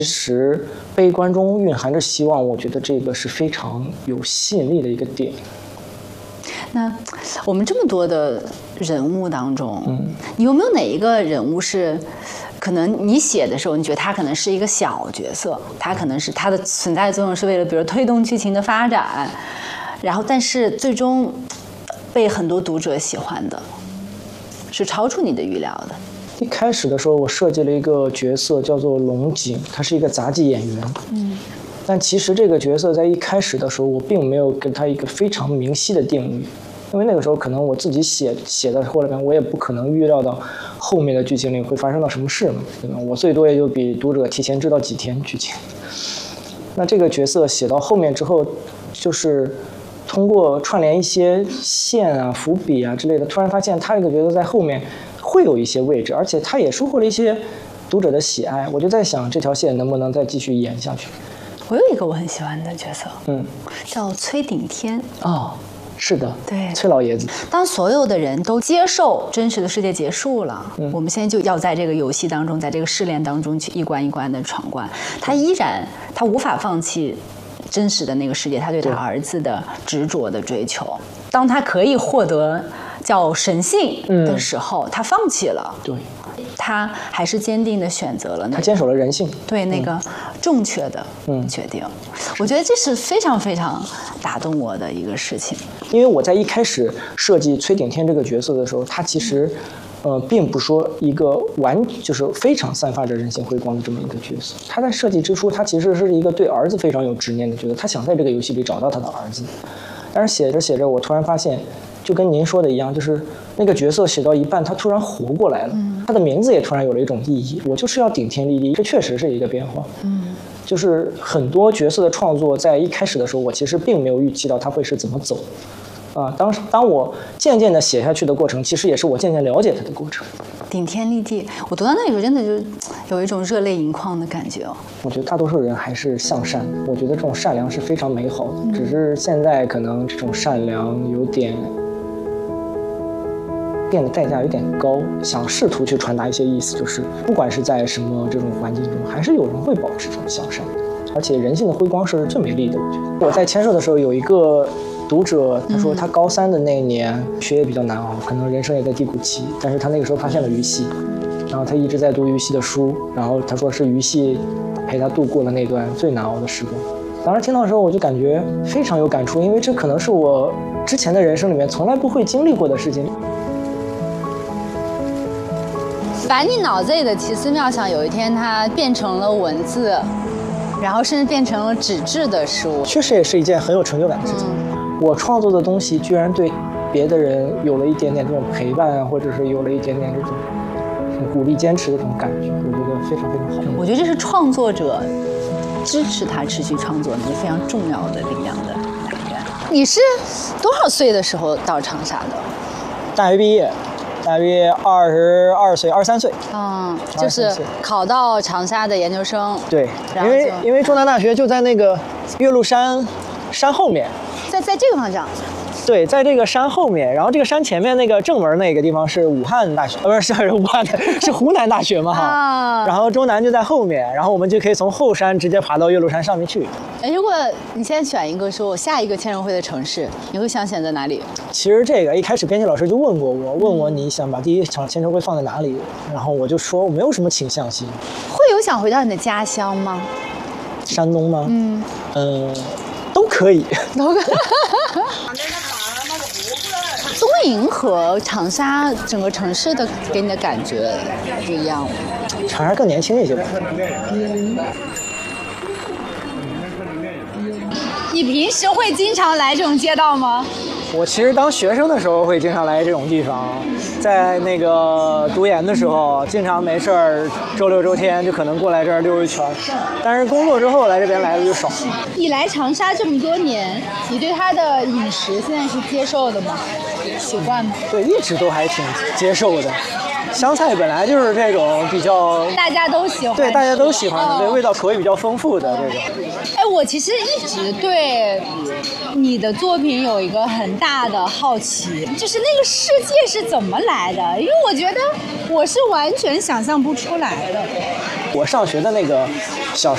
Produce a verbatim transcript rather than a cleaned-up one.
其实悲观中蕴含着希望，我觉得这个是非常有吸引力的一个点。 那我们这么多的人物当中，嗯，你有没有哪一个人物是，可能你写的时候，你觉得他可能是一个小角色，他可能是他的存在作用是为了，比如推动剧情的发展，然后但是最终被很多读者喜欢的，是超出你的预料的。 一开始的时候，我设计了一个角色叫做龙井，他是一个杂技演员。嗯，但其实这个角色在一开始的时候，我并没有给他一个非常明晰的定义，因为那个时候可能我自己写写的后来边，我也不可能预料到后面的剧情里会发生到什么事嘛，对吧？我最多也就比读者提前知道几天剧情。那这个角色写到后面之后，就是通过串联一些线啊、伏笔啊之类的，突然发现他这个角色在后面会有一些位置，而且他也收获了一些读者的喜爱。我就在想，这条线能不能再继续演下去？ 我有一个我很喜欢的角色，嗯，叫崔顶天。 哦，是的， 对， 崔老爷子。 当所有的人都接受真实的世界结束了，嗯，我们现在就要在这个游戏当中，在这个试炼当中去一关一关的闯关。他依然，他无法放弃真实的那个世界，他对他儿子的执着的追求。当他可以获得叫神性的时候，嗯，他放弃了。 对， 他还是坚定地选择了，那个， 他坚守了人性， 对那个正确的决定。嗯，我觉得这是非常非常打动我的一个事情。 因为我在一开始设计崔顶天这个角色的时候，他其实，呃，并不说一个完就是非常散发着人性辉光的这么一个角色。他在设计之初，他其实是一个对儿子非常有执念的角色，他想在这个游戏里找到他的儿子。但是写着写着，我突然发现，就跟您说的一样，就是那个角色写到一半，他突然活过来了，嗯，他的名字也突然有了一种意义。我就是要顶天立地，这确实是一个变化。嗯，就是很多角色的创作，在一开始的时候，我其实并没有预期到他会是怎么走。啊，当当我渐渐的写下去的过程，其实也是我渐渐了解他的过程。 顶天立地，我读到那里时候真的就有一种热泪盈眶的感觉哦。 我觉得大多数人还是向善，我觉得这种善良是非常美好的，嗯，只是现在可能这种善良有点变得代价有点高，想试图去传达一些意思，就是不管是在什么这种环境中，还是有人会保持这种向善的，而且人性的辉光是最美丽的。我觉得我在签售的时候有一个读者，他说他高三的那一年学业比较难熬，可能人生也在低谷期，但是他那个时候发现了鱼戏，然后他一直在读鱼戏的书，然后他说是鱼戏陪他度过了那段最难熬的时光。当时听到的时候我就感觉非常有感触，因为这可能是我之前的人生里面从来不会经历过的事情。 把你脑子里的奇思妙想有一天它变成了文字，然后甚至变成了纸质的书， 确实也是一件很有成就感的事情。嗯，我创作的东西居然对别的人有了一点点这种陪伴啊，或者是有了一点点这种鼓励坚持的这种感觉，我觉得非常非常好。 我觉得这是创作者支持他持续创作的一个非常重要的力量的来源。你是多少岁的时候到长沙的？ 大学毕业，大约二十二岁、二十三岁。 嗯，就是考到长沙的研究生。 对，因为因为中南大学就在那个岳麓山山后面， 在在这个方向。 对，在这个山后面，然后这个山前面那个正门那个地方是武汉大学，呃，不是是武汉的，是湖南大学嘛哈。啊。然后中南就在后面，然后我们就可以从后山直接爬到岳麓山上面去。 哎，如果你现在选一个说我下一个签售会的城市，你会想选择哪里？ 其实这个一开始编辑老师就问过我，问我你想把第一场签售会放在哪里，然后我就说我没有什么倾向性。 会有想回到你的家乡吗？ 山东吗？嗯。呃，都可以。 都可以。东营和长沙整个城市的给你的感觉不一样吗？ 长沙更年轻一些吧。嗯。 你平时会经常来这种街道吗？ 我其实当学生的时候会经常来这种地方，在那个读研的时候，经常没事儿，周六周天就可能过来这儿溜一圈。但是工作之后来这边来的就少。 你来长沙这么多年，你对它的饮食现在是接受的吗？习惯吗？ 对，一直都还挺接受的。湘菜本来就是这种比较大家都喜欢， 对大家都喜欢的，对味道口味比较丰富的这种。 哎，我其实一直对你的作品有一个很大的好奇，就是那个世界是怎么来的？因为我觉得我是完全想象不出来的。 我上学的那个小